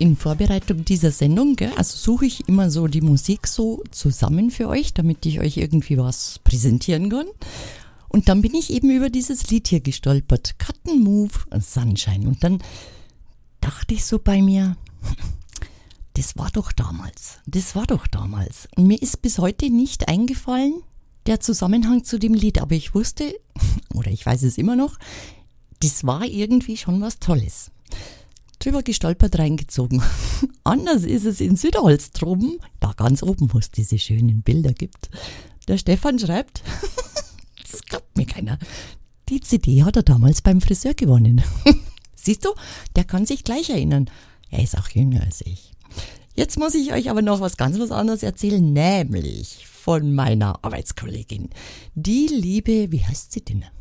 in Vorbereitung dieser Sendung, gell, also suche ich immer so die Musik so zusammen für euch, damit ich euch irgendwie was präsentieren kann. Und dann bin ich eben über dieses Lied hier gestolpert, Cotton Move Sunshine. Und dann dachte ich so bei mir, das war doch damals. Und mir ist bis heute nicht eingefallen, der Zusammenhang zu dem Lied. Aber ich wusste, oder ich weiß es immer noch, das war irgendwie schon was Tolles. Drüber gestolpert, reingezogen. Anders ist es in Südholztroben, da ganz oben, wo es diese schönen Bilder gibt. Der Stefan schreibt, das glaubt mir keiner, die CD hat er damals beim Friseur gewonnen. Siehst du, der kann sich gleich erinnern. Er ist auch jünger als ich. Jetzt muss ich euch aber noch was anderes erzählen, nämlich von meiner Arbeitskollegin. Die liebe, wie heißt sie denn?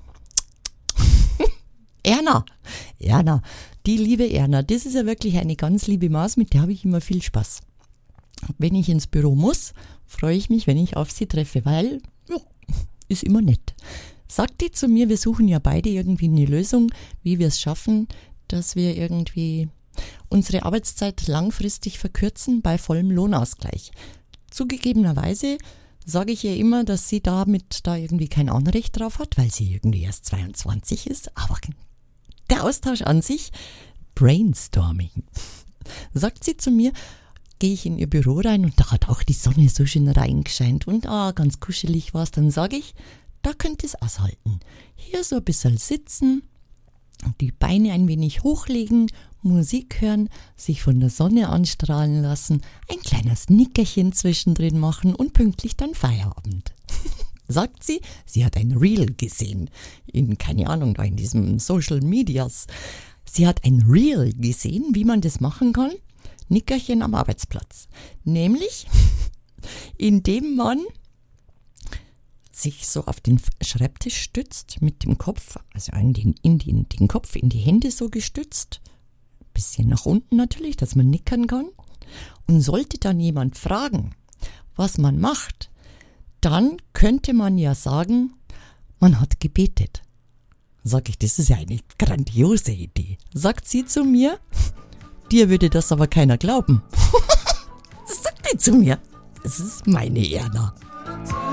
Erna, die liebe Erna, das ist ja wirklich eine ganz liebe Maus, mit der habe ich immer viel Spaß. Wenn ich ins Büro muss, freue ich mich, wenn ich auf sie treffe, weil, ja, ist immer nett. Sagt die zu mir, wir suchen ja beide irgendwie eine Lösung, wie wir es schaffen, dass wir irgendwie unsere Arbeitszeit langfristig verkürzen bei vollem Lohnausgleich. Zugegebenerweise sage ich ihr immer, dass sie da irgendwie kein Anrecht drauf hat, weil sie irgendwie erst 22 ist, aber der Austausch an sich, Brainstorming. Sagt sie zu mir, gehe ich in ihr Büro rein und da hat auch die Sonne so schön reingescheint und ganz kuschelig war es, dann sage ich, da könnt ihr es aushalten. Hier so ein bisschen sitzen, die Beine ein wenig hochlegen, Musik hören, sich von der Sonne anstrahlen lassen, ein kleines Nickerchen zwischendrin machen und pünktlich dann Feierabend. Sagt sie, sie hat ein Reel gesehen, in diesem Social Medias. Sie hat ein Reel gesehen, wie man das machen kann, Nickerchen am Arbeitsplatz. Nämlich, indem man sich so auf den Schreibtisch stützt, mit dem Kopf, also den Kopf in die Hände so gestützt, bisschen nach unten natürlich, dass man nickern kann. Und sollte dann jemand fragen, was man macht, dann könnte man ja sagen, man hat gebetet. Sag ich, das ist ja eine grandiose Idee. Sagt sie zu mir, dir würde das aber keiner glauben. Das sagt sie zu mir. Das ist meine Erna.